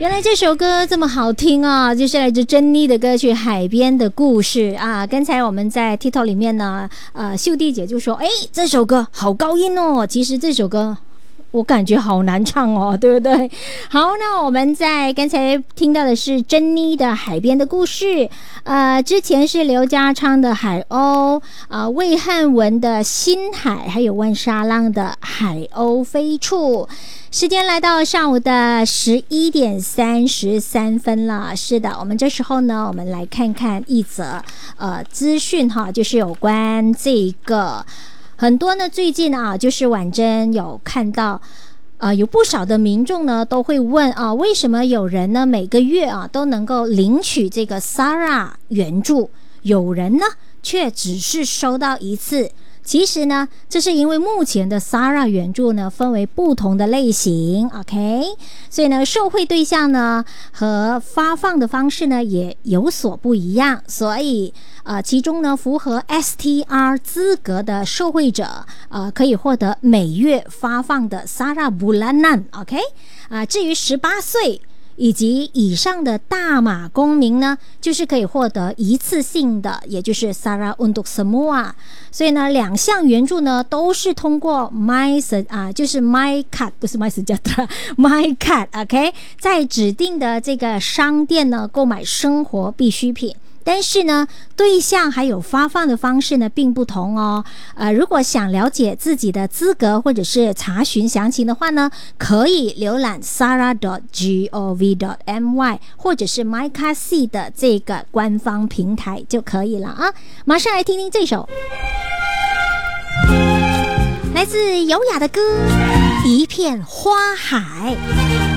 原来这首歌这么好听啊，就是来自珍妮的歌曲《海边的故事》啊。刚才我们在 TikTok 里面呢，秀弟姐就说，这首歌好高音哦。其实这首歌我感觉好难唱哦，对不对？好，那我们在刚才听到的是珍妮的《海边的故事》，之前是刘家昌的《海鸥》，魏汉文的《星海》，还有万沙浪的《海鸥飞处》。时间来到上午的11点33分了。是的，我们这时候呢，我们来看看一则资讯哈，就是有关这个很多呢，最近啊，就是婉珍有看到。有不少的民众呢都会问啊，为什么有人呢每个月啊都能够领取这个 SARA 援助，有人呢却只是收到一次？其实呢，这是因为目前的 SARA 援助呢分为不同的类型 ，OK， 所以呢，受惠对象呢和发放的方式呢也有所不一样，所以其中呢符合 STR 资格的受惠者可以获得每月发放的 SARA Bulanan，OK， 至于18岁以及以上的大马公民呢，就是可以获得一次性的，也就是 SARA Untuk Semua。所以呢，两项援助呢都是通过 就是 MyCard， 不是 MySejahtera MyCard，OK， 在指定的这个商店呢购买生活必需品。但是呢，对象还有发放的方式呢并不同哦。如果想了解自己的资格或者是查询详情的话呢，可以浏览 sara.gov.my 或者是 MyCard 的这个官方平台就可以了啊。马上来听听这首来自优雅的歌《一片花海》。